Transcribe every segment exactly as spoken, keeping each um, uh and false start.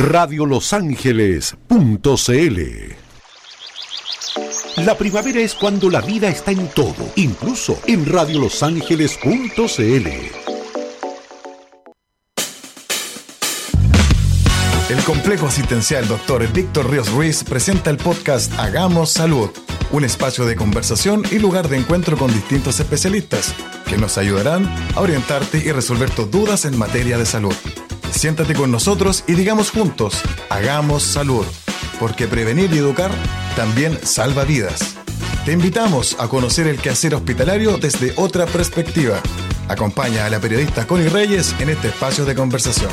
radio los ángeles punto c l. La primavera es cuando la vida está en todo, incluso en radio los ángeles punto c l. El Complejo Asistencial doctor Víctor Ríos Ruiz presenta el podcast Hagamos Salud, un espacio de conversación y lugar de encuentro con distintos especialistas que nos ayudarán a orientarte y resolver tus dudas en materia de salud. Siéntate con nosotros y digamos juntos, Hagamos Salud, porque prevenir y educar también salva vidas. Te invitamos a conocer el quehacer hospitalario desde otra perspectiva. Acompaña a la periodista Connie Reyes en este espacio de conversación.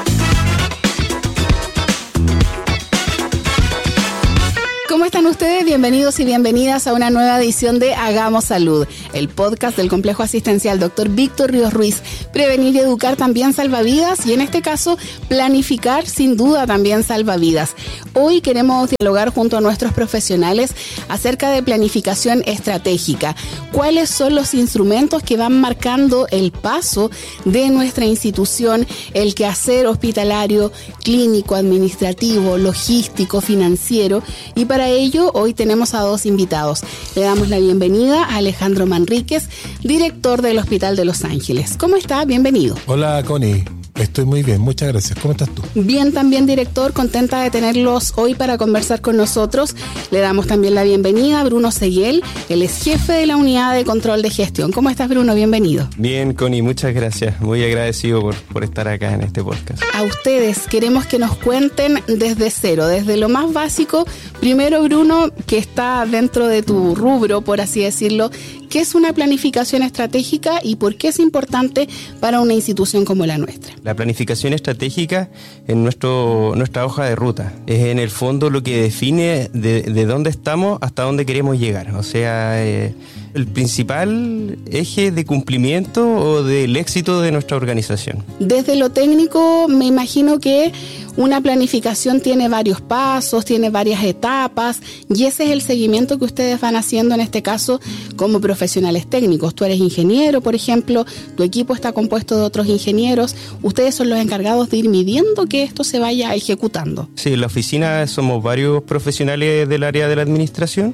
¿Cómo están ustedes? Bienvenidos y bienvenidas a una nueva edición de Hagamos Salud, el podcast del Complejo Asistencial doctor Víctor Ríos Ruiz. Prevenir y educar también salva vidas y en este caso planificar sin duda también salva vidas. Hoy queremos dialogar junto a nuestros profesionales acerca de planificación estratégica. ¿Cuáles son los instrumentos que van marcando el paso de nuestra institución, el quehacer hospitalario, clínico, administrativo, logístico, financiero? Y para ello, hoy tenemos a dos invitados. Le damos la bienvenida a Alejandro Manríquez, director del Hospital de Los Ángeles. ¿Cómo está? Bienvenido. Hola, Connie. Estoy muy bien, muchas gracias. ¿Cómo estás tú? Bien, también, director. Contenta de tenerlos hoy para conversar con nosotros. Le damos también la bienvenida a Bruno Seguel. Él es jefe de la Unidad de Control de Gestión. ¿Cómo estás, Bruno? Bienvenido. Bien, Connie, muchas gracias. Muy agradecido por, por estar acá en este podcast. A ustedes queremos que nos cuenten desde cero, desde lo más básico. Primero, Bruno, que está dentro de tu rubro, por así decirlo, ¿qué es una planificación estratégica y por qué es importante para una institución como la nuestra? La planificación estratégica es nuestro, nuestra hoja de ruta. Es en el fondo lo que define de, de dónde estamos hasta dónde queremos llegar. O sea, eh, el principal eje de cumplimiento o del éxito de nuestra organización. Desde lo técnico, me imagino que una planificación tiene varios pasos, tiene varias etapas y ese es el seguimiento que ustedes van haciendo en este caso como profesionales técnicos. Tú eres ingeniero, por ejemplo, tu equipo está compuesto de otros ingenieros. Ustedes son los encargados de ir midiendo que esto se vaya ejecutando. Sí, en la oficina somos varios profesionales del área de la administración.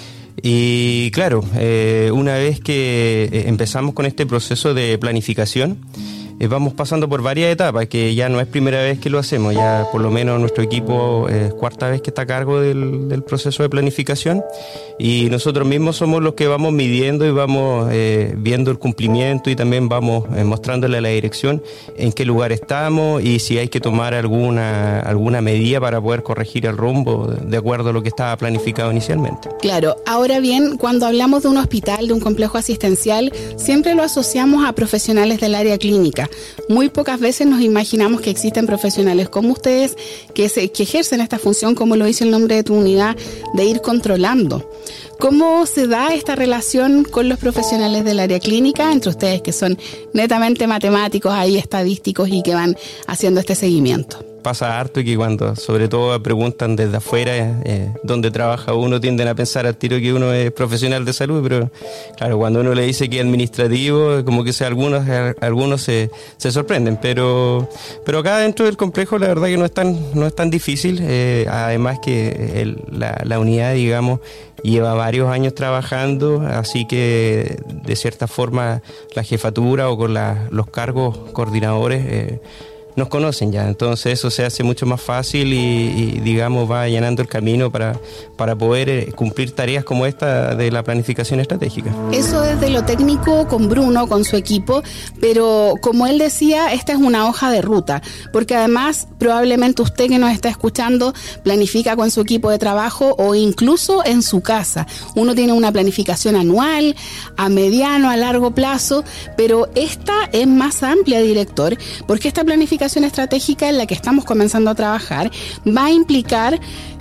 Y claro, eh, una vez que empezamos con este proceso de planificación, eh, vamos pasando por varias etapas, que ya no es primera vez que lo hacemos, ya por lo menos nuestro equipo es eh, cuarta vez que está a cargo del, del proceso de planificación y nosotros mismos somos los que vamos midiendo y vamos eh, viendo el cumplimiento y también vamos eh, mostrándole a la dirección en qué lugar estamos y si hay que tomar alguna, alguna medida para poder corregir el rumbo de acuerdo a lo que estaba planificado inicialmente. Claro, ahora bien, cuando hablamos de un hospital, de un complejo asistencial, siempre lo asociamos a profesionales del área clínica. Muy pocas veces nos imaginamos que existen profesionales como ustedes que, se, que ejercen esta función, como lo dice el nombre de tu unidad, de ir controlando. ¿Cómo se da esta relación con los profesionales del área clínica, entre ustedes que son netamente matemáticos, ahí estadísticos y que van haciendo este seguimiento? Pasa harto que cuando sobre todo preguntan desde afuera eh, dónde trabaja uno, tienden a pensar al tiro que uno es profesional de salud, pero claro, cuando uno le dice que es administrativo, como que sea, algunos algunos se, se sorprenden, pero pero acá dentro del complejo la verdad que no es tan, no es tan difícil, eh, además que el, la, la unidad, digamos, lleva varios años trabajando, así que de cierta forma la jefatura o con la, los cargos coordinadores eh, nos conocen ya, entonces eso se hace mucho más fácil y, y digamos va allanando el camino para, para poder cumplir tareas como esta de la planificación estratégica. Eso desde lo técnico con Bruno, con su equipo, pero como él decía, esta es una hoja de ruta, porque además probablemente usted que nos está escuchando planifica con su equipo de trabajo o incluso en su casa. Uno tiene una planificación anual, a mediano, a largo plazo, pero esta es más amplia, director, porque esta planificación estratégica en la que estamos comenzando a trabajar va a implicar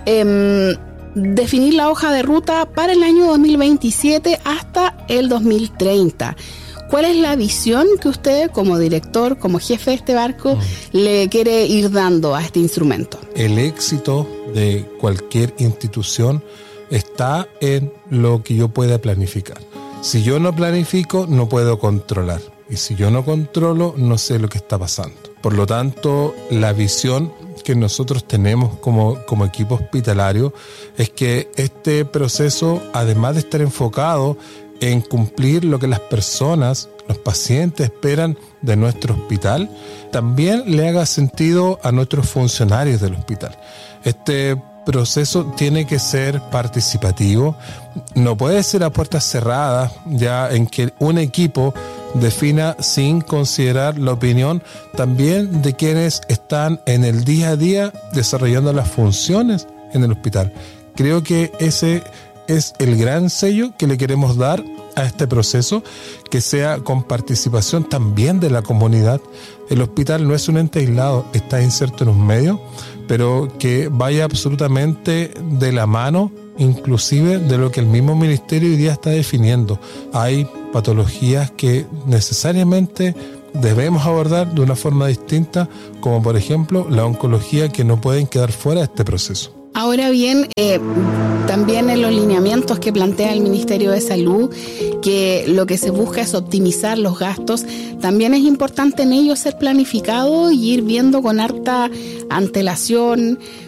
eh, definir la hoja de ruta para el año dos mil veintisiete hasta el dos mil treinta. ¿Cuál es la visión que usted como director, como jefe de este barco, mm. le quiere ir dando a este instrumento? El éxito de cualquier institución está en lo que yo pueda planificar. Si yo no planifico, no puedo controlar. Y si yo no controlo, no sé lo que está pasando. Por lo tanto, la visión que nosotros tenemos como, como equipo hospitalario es que este proceso, además de estar enfocado en cumplir lo que las personas, los pacientes esperan de nuestro hospital, también le haga sentido a nuestros funcionarios del hospital. Este proceso tiene que ser participativo, no puede ser a puertas cerradas, ya en que un equipo defina sin considerar la opinión también de quienes están en el día a día desarrollando las funciones en el hospital. Creo que ese es el gran sello que le queremos dar a este proceso, que sea con participación también de la comunidad. El hospital no es un ente aislado, está inserto en un medio, pero que vaya absolutamente de la mano, inclusive de lo que el mismo ministerio hoy día está definiendo. Hay patologías que necesariamente debemos abordar de una forma distinta, como por ejemplo la oncología, que no pueden quedar fuera de este proceso. Ahora bien, eh, también en los lineamientos que plantea el Ministerio de Salud, que lo que se busca es optimizar los gastos, también es importante en ellos ser planificado y ir viendo con harta antelación